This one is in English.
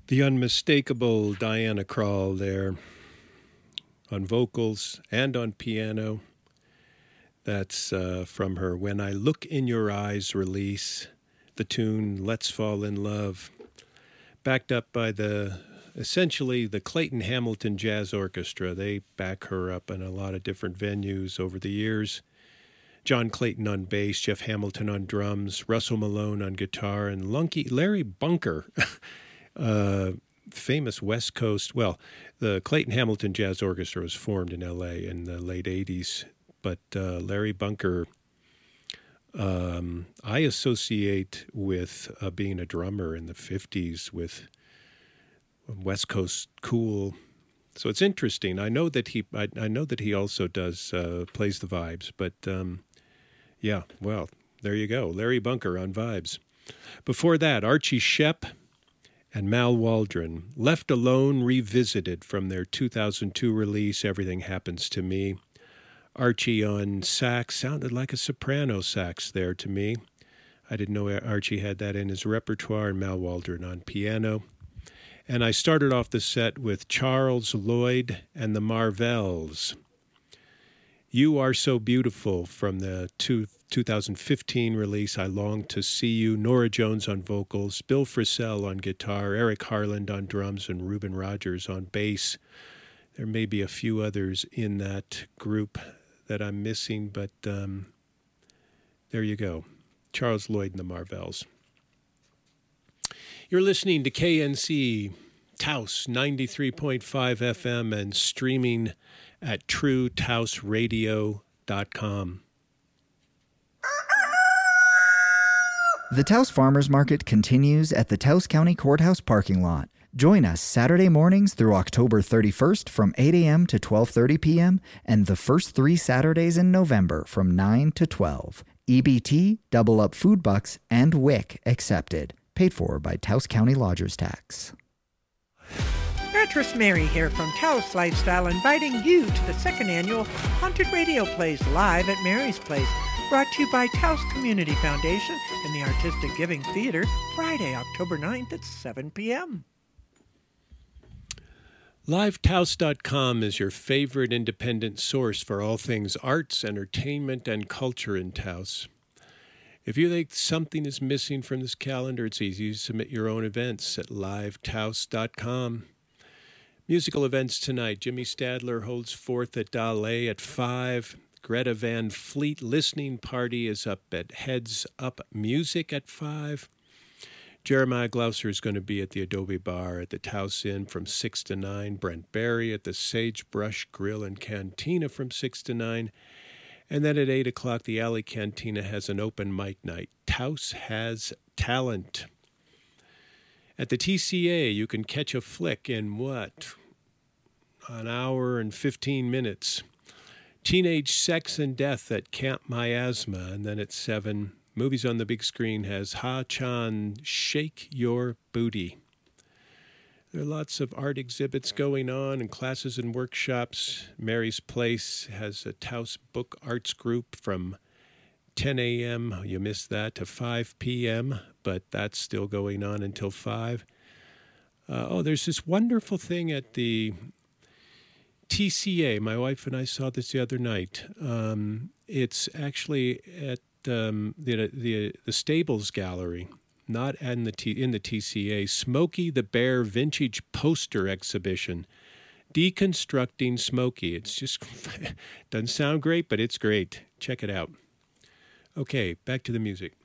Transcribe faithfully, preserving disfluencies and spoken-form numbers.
The unmistakable Diana Krall there on vocals and on piano. That's uh, from her When I Look in Your Eyes release, the tune Let's Fall in Love, backed up by the, essentially, the Clayton Hamilton Jazz Orchestra. They back her up in a lot of different venues over the years. John Clayton on bass, Jeff Hamilton on drums, Russell Malone on guitar, and Lunky Larry Bunker, uh, famous West Coast. Well, the Clayton Hamilton Jazz Orchestra was formed in L A in the late eighties, but uh, Larry Bunker, um, I associate with uh, being a drummer in the fifties with West Coast cool. So it's interesting. I know that he, I, I know that he also does uh, plays the vibes, but um, yeah, well, there you go, Larry Bunker on vibes. Before that, Archie Shepp and Mal Waldron, Left Alone Revisited from their two thousand two release, Everything Happens to Me. Archie on sax, sounded like a soprano sax there to me. I didn't know Archie had that in his repertoire, and Mal Waldron on piano. And I started off the set with Charles Lloyd and the Marvels. You Are So Beautiful from the two, two thousand fifteen release, I Long to See You. Nora Jones on vocals, Bill Frisell on guitar, Eric Harland on drums, and Reuben Rogers on bass. There may be a few others in that group that I'm missing, but um, there you go. Charles Lloyd and the Marvels. You're listening to K N C Taos ninety-three point five F M and streaming at true taos radio dot com. The Taos Farmers Market continues at the Taos County Courthouse parking lot. Join us Saturday mornings through October thirty-first from eight a.m. to twelve thirty p.m. and the first three Saturdays in November from nine to twelve. E B T, Double Up Food Bucks, and W I C accepted. Paid for by Taos County Lodgers Tax. Actress Mary here from Taos Lifestyle, inviting you to the second annual Haunted Radio Plays live at Mary's Place, brought to you by Taos Community Foundation and the Artistic Giving Theater, Friday, October ninth at seven p.m. live taos dot com is your favorite independent source for all things arts, entertainment, and culture in Taos. If you think something is missing from this calendar, it's easy to submit your own events at live taos dot com. Musical events tonight. Jimmy Stadler holds forth at Dale at five. Greta Van Fleet listening party is up at Heads Up Music at five. Jeremiah Glouser is going to be at the Adobe Bar at the Taos Inn from six to nine. Brent Berry at the Sagebrush Grill and Cantina from six to nine. And then at eight o'clock, the Alley Cantina has an open mic night. Taos Has Talent. At the T C A, you can catch a flick in what? An hour and fifteen minutes. Teenage Sex and Death at Camp Miasma. And then at seven, Movies on the Big Screen has Ha-Chan Shake Your Booty. There are lots of art exhibits going on and classes and workshops. Mary's Place has a Taos Book Arts group from ten a.m. You missed that to five p.m., but that's still going on until five. Uh, oh, there's this wonderful thing at the T C A. My wife and I saw this the other night. Um, it's actually at um, the, the the Stables Gallery. Not in the, T, in the T C A, Smokey the Bear Vintage Poster Exhibition. Deconstructing Smokey. It's just, doesn't sound great, but it's great. Check it out. Okay, back to the music.